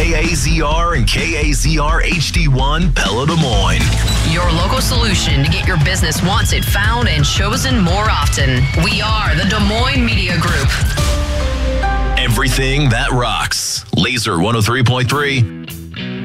KAZR and KAZR HD1 Pella Des Moines. Your local solution to get your business wanted, found, and chosen more often. We are the Des Moines Media Group. Everything that rocks. Laser 103.3.